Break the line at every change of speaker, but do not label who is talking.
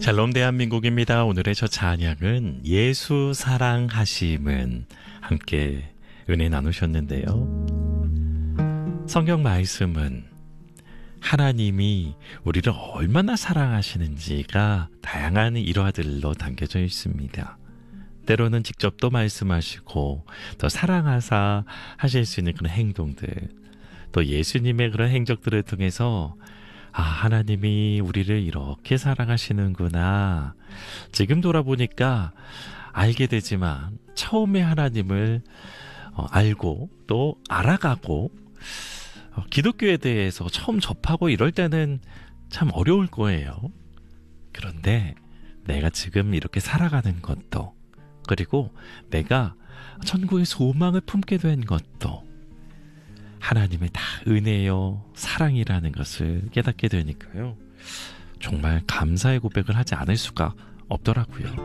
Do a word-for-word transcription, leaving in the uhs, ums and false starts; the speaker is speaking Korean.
샬롬 대한민국입니다. 오늘의 첫 찬양은 예수 사랑하심은 함께 은혜 나누셨는데요. 성경 말씀은 하나님이 우리를 얼마나 사랑하시는지가 다양한 일화들로 담겨져 있습니다. 때로는 직접 또 말씀하시고 또 사랑하사 하실 수 있는 그런 행동들, 또 예수님의 그런 행적들을 통해서 아, 하나님이 우리를 이렇게 사랑하시는구나. 지금 돌아보니까 알게 되지만 처음에 하나님을 어, 알고 또 알아가고 어, 기독교에 대해서 처음 접하고 이럴 때는 참 어려울 거예요. 그런데 내가 지금 이렇게 살아가는 것도, 그리고 내가 천국의 소망을 품게 된 것도 하나님의 다 은혜요 사랑이라는 것을 깨닫게 되니까요, 정말 감사의 고백을 하지 않을 수가 없더라고요.